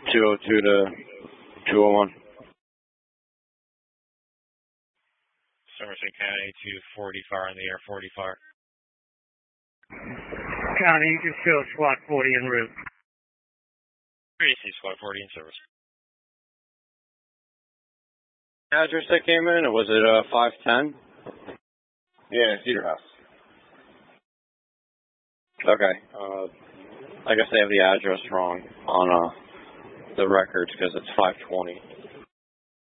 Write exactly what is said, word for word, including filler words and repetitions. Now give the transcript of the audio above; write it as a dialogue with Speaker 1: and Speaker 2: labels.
Speaker 1: two oh two to two oh one.
Speaker 2: Somerset County to forty fire on the air, forty fire.
Speaker 3: County, you can show SWAT forty en route.
Speaker 2: three C SWAT forty in service.
Speaker 1: Address that came in, was it uh, five ten?
Speaker 4: Yeah, Cedar House.
Speaker 1: Okay. Uh, I guess they have the address wrong on uh, the records because it's five twenty.